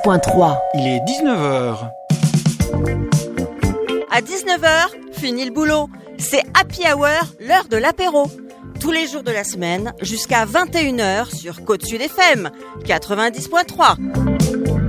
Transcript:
90.3. Il est 19h. À 19h, fini le boulot. C'est Happy Hour, l'heure de l'apéro. Tous les jours de la semaine, jusqu'à 21h sur Côte Sud FM, 90.3.